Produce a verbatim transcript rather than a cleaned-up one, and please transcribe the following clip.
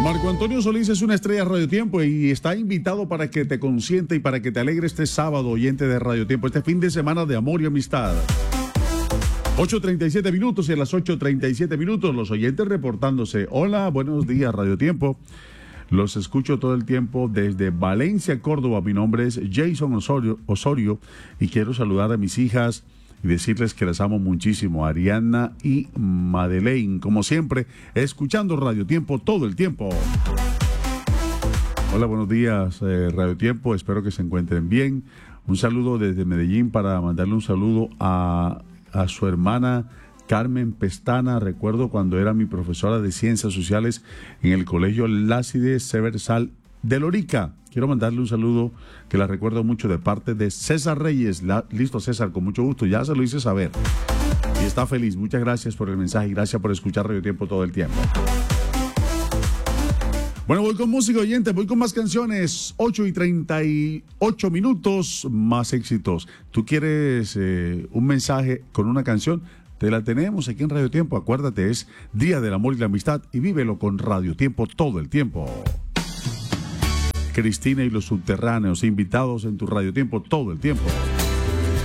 Marco Antonio Solís es una estrella de Radio Tiempo y está invitado para que te consienta y para que te alegre este sábado, oyente de Radio Tiempo, este fin de semana de amor y amistad. ocho treinta y siete minutos y a las ocho treinta y siete minutos los oyentes reportándose. Hola, buenos días Radio Tiempo. Los escucho todo el tiempo desde Valencia, Córdoba. Mi nombre es Jason Osorio, Osorio y quiero saludar a mis hijas y decirles que las amo muchísimo, Ariana y Madeleine, como siempre, escuchando Radio Tiempo todo el tiempo. Hola, buenos días, eh, Radio Tiempo, espero que se encuentren bien. Un saludo desde Medellín para mandarle un saludo a, a su hermana Carmen Pestana. Recuerdo cuando era mi profesora de Ciencias Sociales en el Colegio Lácide Seversal de Lorica. Quiero mandarle un saludo que la recuerdo mucho de parte de César Reyes. La, listo, César, con mucho gusto. Ya se lo hice saber. Y está feliz. Muchas gracias por el mensaje y gracias por escuchar Radio Tiempo todo el tiempo. Bueno, voy con música, oyente. Voy con más canciones. ocho y treinta y ocho minutos, más éxitos. ¿Tú quieres eh, un mensaje con una canción? Te la tenemos aquí en Radio Tiempo. Acuérdate, es Día del Amor y la Amistad y vívelo con Radio Tiempo todo el tiempo. Cristina y los Subterráneos, invitados en tu Radio Tiempo todo el tiempo.